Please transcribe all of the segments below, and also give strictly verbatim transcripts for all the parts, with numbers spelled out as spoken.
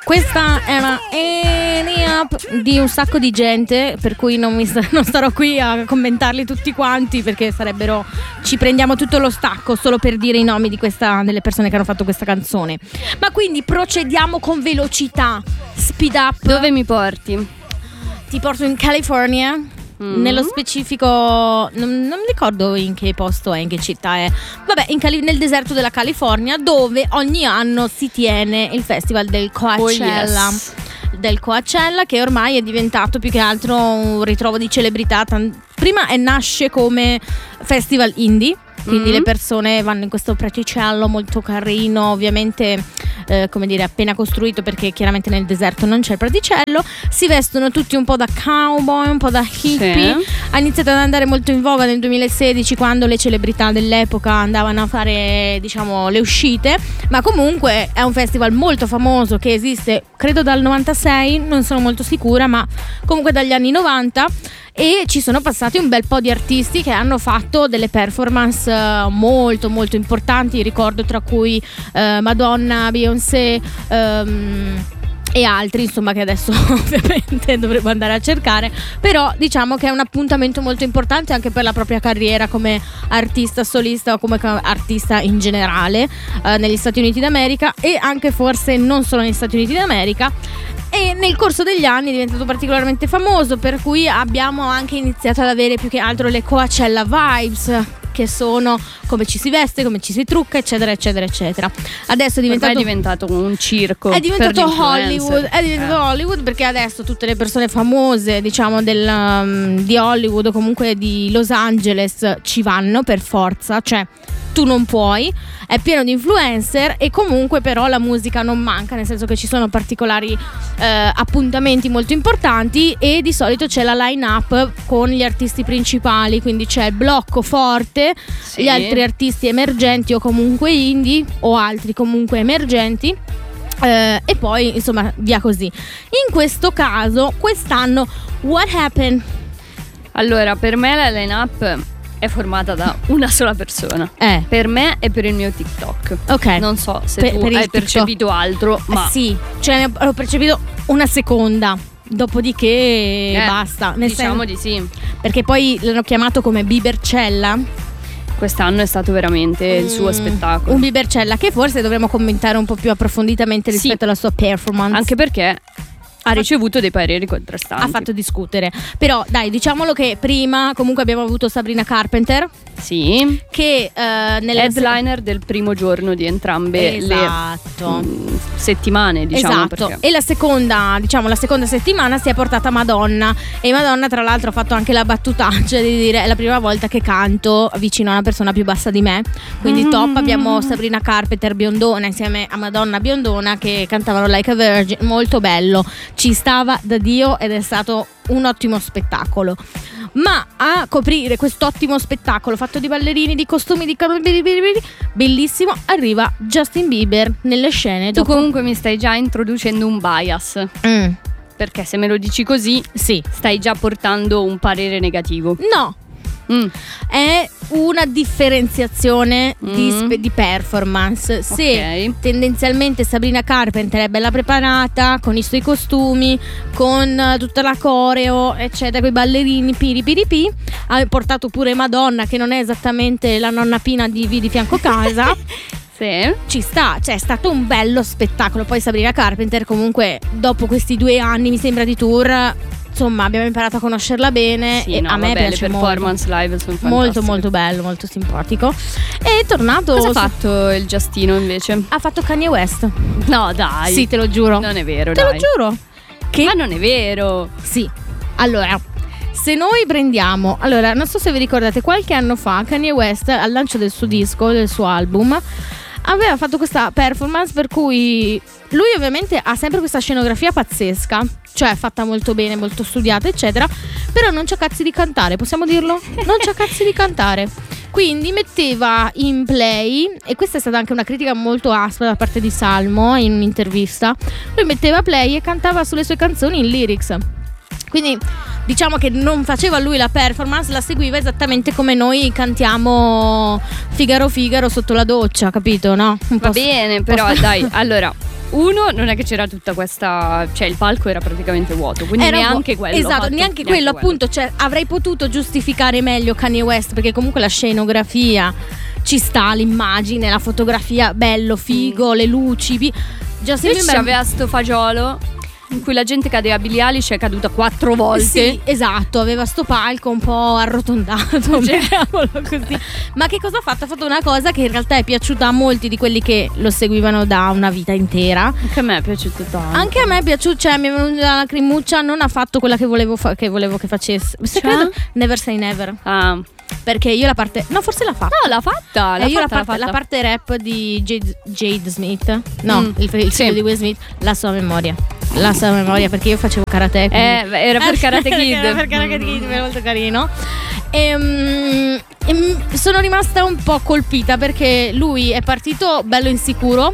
Questa è una up di un sacco di gente, per cui non, mi sta, non starò qui a commentarli tutti quanti, perché sarebbero, ci prendiamo tutto lo stacco solo per dire i nomi di questa, delle persone che hanno fatto questa canzone. Ma quindi procediamo con velocità. Speed up. Dove mi porti? Ti porto in California. Mm. Nello specifico non, non mi ricordo in che posto è, in che città è. Vabbè, in Cali- nel deserto della California, dove ogni anno si tiene il festival del Coachella. Oh, yes. Del Coachella, che ormai è diventato più che altro un ritrovo di celebrità. Prima è, nasce come festival indie, quindi mm-hmm. le persone vanno in questo praticello molto carino, ovviamente eh, come dire appena costruito, perché chiaramente nel deserto non c'è il praticello. Si vestono tutti un po' da cowboy, un po' da hippie. Sì. Ha iniziato ad andare molto in voga nel duemilasedici, quando le celebrità dell'epoca andavano a fare, diciamo, le uscite. Ma comunque è un festival molto famoso, che esiste credo dal novantasei, non sono molto sicura, ma comunque dagli anni novanta. E ci sono passati un bel po' di artisti che hanno fatto delle performance uh, molto molto importanti. Ricordo tra cui uh, Madonna, Beyoncé um, e altri, insomma, che adesso ovviamente dovremo andare a cercare. Però diciamo che è un appuntamento molto importante anche per la propria carriera come artista solista o come artista in generale uh, negli Stati Uniti d'America, e anche forse non solo negli Stati Uniti d'America. E nel corso degli anni è diventato particolarmente famoso, per cui abbiamo anche iniziato ad avere più che altro le Coachella vibes, che sono come ci si veste, come ci si trucca, eccetera eccetera eccetera. Adesso è diventato, è diventato un circo, è diventato Hollywood, è diventato eh. Hollywood, perché adesso tutte le persone famose, diciamo, del, um, di Hollywood o comunque di Los Angeles ci vanno per forza, cioè tu non puoi, è pieno di influencer. E comunque però la musica non manca, nel senso che ci sono particolari eh, appuntamenti molto importanti, e di solito c'è la line up con gli artisti principali, quindi c'è il blocco forte, sì. gli altri artisti emergenti o comunque indie o altri comunque emergenti, eh, e poi insomma via così. In questo caso quest'anno what happened? Allora, per me la line up è formata da una sola persona, eh. per me e per il mio TikTok. Ok. Non so se per, tu per hai percepito altro, ma sì, cioè ho percepito una seconda, dopodiché eh, basta. Nel diciamo sen- di sì. Perché poi l'hanno chiamato come Biebercella. Quest'anno è stato veramente mm, il suo spettacolo. Un Biebercella che forse dovremmo commentare un po' più approfonditamente rispetto sì. alla sua performance. Anche perché ha ricevuto dei pareri contrastanti. Ha fatto discutere. Però dai, diciamolo che prima comunque abbiamo avuto Sabrina Carpenter. Sì. Che uh, nelle headliner se- del primo giorno di entrambe esatto. le mh, settimane, diciamo. Esatto. Perché... E la seconda, diciamo, la seconda settimana si è portata Madonna. E Madonna, tra l'altro, ha fatto anche la battutaccia di dire: è la prima volta che canto vicino a una persona più bassa di me. Quindi mm-hmm. top. Abbiamo Sabrina Carpenter biondona insieme a Madonna biondona che cantavano Like a Virgin. Molto bello. Ci stava da Dio ed è stato un ottimo spettacolo. Ma a coprire quest'ottimo spettacolo fatto di ballerini, di costumi, di bellissimo, arriva Justin Bieber nelle scene. Tu dopo... comunque mi stai già introducendo un bias. Mm. Perché se me lo dici così, sì, stai già portando un parere negativo. No. Mm. È una differenziazione mm. di, spe- di performance. Se okay. tendenzialmente Sabrina Carpenter è bella preparata con i suoi costumi, con tutta la coreo eccetera, con i ballerini piri piri pi, ha portato pure Madonna, che non è esattamente la nonna Pina di Vi di fianco casa. Sì. Ci sta, cioè è stato un bello spettacolo. Poi Sabrina Carpenter comunque dopo questi due anni mi sembra di tour, insomma abbiamo imparato a conoscerla bene, sì, e no, a me vabbè, piace le performance molto. live sono fantastiche. Molto molto bello, molto simpatico. E è tornato. Cosa ha fatto il Giustino invece? Ha fatto Kanye West. No dai. Sì, te lo giuro. Non è vero, te dai. lo giuro. Che? Ma non è vero. Sì. Allora, se noi prendiamo, allora non so se vi ricordate, qualche anno fa Kanye West al lancio del suo disco, del suo album, aveva fatto questa performance per cui lui ovviamente ha sempre questa scenografia pazzesca, cioè fatta molto bene, molto studiata eccetera, però non c'ha cazzi di cantare, possiamo dirlo? Non c'ha cazzi di cantare. Quindi metteva in play, e questa è stata anche una critica molto aspra da parte di Salmo in un'intervista, lui metteva play e cantava sulle sue canzoni in lyrics. Quindi diciamo che non faceva lui la performance, la seguiva esattamente come noi cantiamo Figaro Figaro sotto la doccia, capito, no? Un Va po' bene, però dai, allora uno, non è che c'era tutta questa, cioè il palco era praticamente vuoto, quindi era neanche quello. Esatto, fatto, neanche, neanche quello, quello appunto, cioè avrei potuto giustificare meglio Kanye West, perché comunque la scenografia ci sta, l'immagine, la fotografia, bello, figo, mm. le luci. Justin Bieber aveva sto fagiolo in cui la gente cadeva, Billie Eilish è caduta quattro volte. Sì, esatto, aveva sto palco un po' arrotondato, chiamiamolo così. Ma che cosa ha fatto? Ha fatto una cosa che in realtà è piaciuta a molti di quelli che lo seguivano da una vita intera. Anche a me è piaciuto tanto. Anche a me è piaciuto, cioè mi è venuta la lacrimuccia, non ha fatto quella che volevo, fa- che, volevo che facesse. Cioè? Credo, Never Say Never. Ah. Perché io la parte. No, forse l'ha fatta. No, l'ha fatta. L'ha eh, io fatta, la, parte, l'ha la parte rap di Jade, Jade Smith. No, mm, il, il sì. figlio di Will Smith. La sua memoria. La sua memoria, perché io facevo karate. Quindi... Eh, era per Karate Kid. Era per Karate Kid, era molto carino. E, um, e sono rimasta un po' colpita perché lui è partito bello insicuro.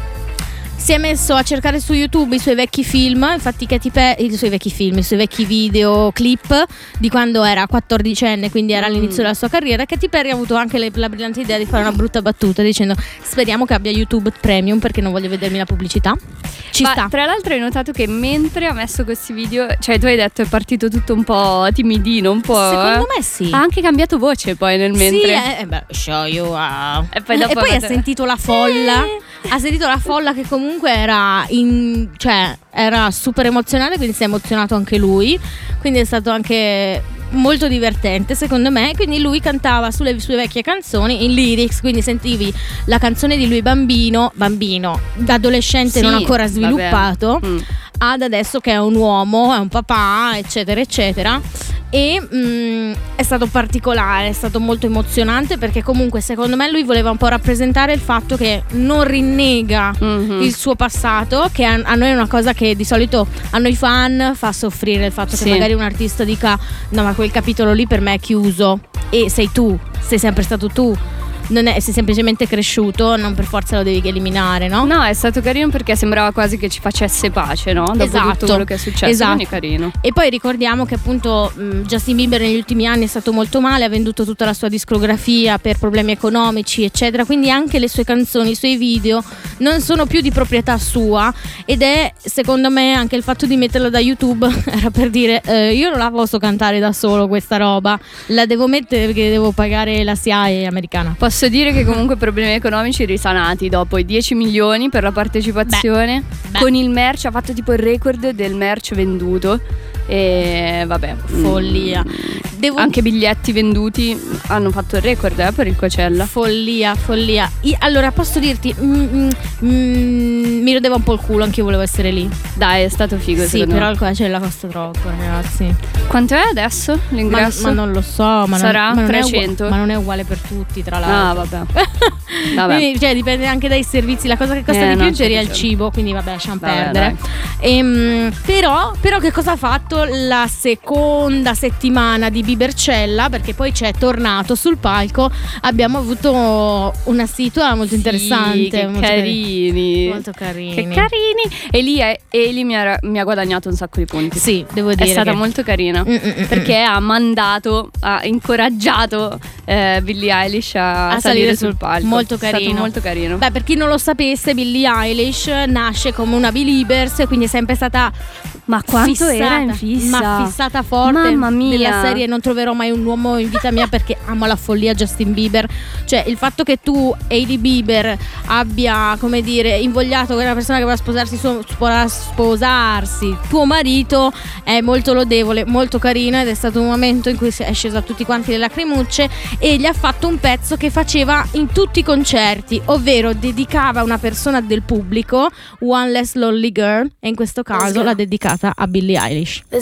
Si è messo a cercare su YouTube i suoi vecchi film, infatti Katy Perry, i suoi vecchi film, i suoi vecchi video clip di quando era quattordicenne, quindi era all'inizio della sua carriera. Katy Perry ha avuto anche le, la brillante idea di fare una brutta battuta dicendo: speriamo che abbia YouTube Premium perché non voglio vedermi la pubblicità. Ci Ma sta. Tra l'altro hai notato che mentre ha messo questi video, cioè tu hai detto è partito tutto un po' timidino, un po'. Secondo eh? me sì. Ha anche cambiato voce poi nel mentre. Sì, eh, eh, beh, show you uh. E poi, dopo e poi avete... ha sentito la folla. Eh. Ha sentito la folla che comunque era in, cioè era super emozionale, quindi si è emozionato anche lui, quindi è stato anche molto divertente secondo me. Quindi lui cantava sulle sue vecchie canzoni in lyrics, quindi sentivi la canzone di lui bambino bambino da adolescente, sì, non ancora sviluppato, mm. ad adesso che è un uomo, è un papà, eccetera eccetera. E mh, è stato particolare, è stato molto emozionante perché comunque secondo me lui voleva un po' rappresentare il fatto che non rinnega mm-hmm. il suo passato, che a, a noi è una cosa che di solito a noi fan fa soffrire, il fatto sì. che magari un artista dica no, ma quel capitolo lì per me è chiuso, e sei tu, sei sempre stato tu, non è, sei semplicemente cresciuto, non per forza lo devi eliminare, no? No, è stato carino perché sembrava quasi che ci facesse pace, no? Dopo esatto. tutto quello che è successo, esatto. quindi è carino. E poi ricordiamo che appunto mh, Justin Bieber negli ultimi anni è stato molto male, ha venduto tutta la sua discografia per problemi economici, eccetera, quindi anche le sue canzoni, i suoi video non sono più di proprietà sua, ed è secondo me anche il fatto di metterla da YouTube era per dire eh, io non la posso cantare da solo questa roba, la devo mettere perché devo pagare la S I A E americana. Posso dire che comunque problemi economici risanati dopo i dieci milioni per la partecipazione. Beh, beh. Con il merch ha fatto tipo il record del merch venduto. E vabbè, follia. Devo... Anche biglietti venduti hanno fatto il record eh, per il Coachella. Follia, follia. I, allora posso dirti mm, mm, mi rodeva un po' il culo, anche io volevo essere lì. Dai, è stato figo. Sì, però me. il Coachella costa troppo, ragazzi. Quanto è adesso l'ingresso? Ma, ma non lo so, ma sarà non, ma non trecento? È, ma non è uguale per tutti, tra l'altro. Ah, vabbè. vabbè. Quindi, cioè dipende anche dai servizi. La cosa che costa eh, di più in teoria è il cibo, quindi vabbè, lasciamo vabbè, perdere. Ehm, però, però che cosa ha fatto la seconda settimana di Biebercella? Perché poi c'è tornato sul palco. Abbiamo avuto una situa molto sì, interessante, che molto carini, molto carini, che carini. E lì è, Eli mi ha, mi ha guadagnato un sacco di punti. Sì, devo dire è stata che... molto carina Mm-mm-mm. perché ha mandato, ha incoraggiato eh, Billie Eilish a, a salire, salire sul palco. Molto carino, è stato molto carino. Beh, per chi non lo sapesse, Billie Eilish nasce come una Beliebers, quindi è sempre stata ma quanto fissata, era in fissa, ma fissata forte. Mamma mia. Della serie non troverò mai un uomo in vita mia perché amo la follia Justin Bieber. Cioè il fatto che tu, Hailey Bieber, abbia, come dire, invogliato quella persona che voleva sposarsi suo, sposarsi tuo marito è molto lodevole, molto carino, ed è stato un momento in cui è sceso a tutti quanti le lacrimucce e gli ha fatto un pezzo che faceva in tutti i concerti, ovvero dedicava a una persona del pubblico, One Less Lonely Girl, e in questo caso l'ha dedicata a Billie Eilish.